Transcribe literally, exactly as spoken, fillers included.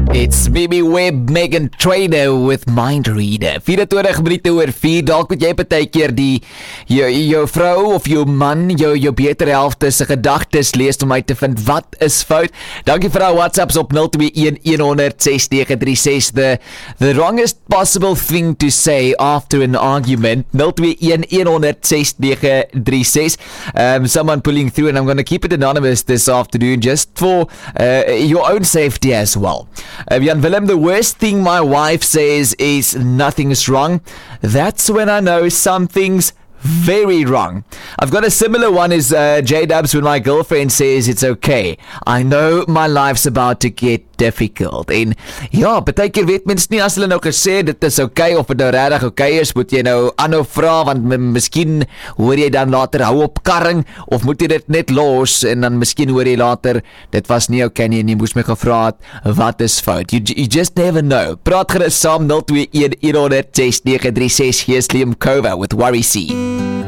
It's Mimi Webb, Megan Trainor with Mind Reader. vierentwintig minute oor vier, dalk moet jy partykeer die jou, jou vrou of jou man, jou, jou betere helfte se gedagtes lees om uit te vind wat is fout. Dankie vir jou WhatsApps op nul twee een een honderd ses nege drie ses. The, the wrongest possible thing to say after an argument. nul twee een een honderd ses nege drie ses. Um, someone pulling through, and I'm going to keep it anonymous this afternoon just for uh, your own safety as well. Uh, Jan Willem, the worst thing my wife says is nothing's wrong. That's when I know something's very wrong. I've got a similar one as uh, J-Dubs when my girlfriend says it's okay. I know my life's about to get difficult. En ja, partykeer weet mens nie as hulle nou gesê dit is okay of dit nou regtig okay is, moet jy nou aanhou vra, want m- miskien hoor jy dan later hou op karring, of moet jy dit net los en dan miskien hoor jy later dit was nie okay nie en jy moes my gevra het wat is fout. You, you just never know. Praat gerus saam nul twee een een honderd ses nege drie ses. Here's Liam Cova with Worry Sea.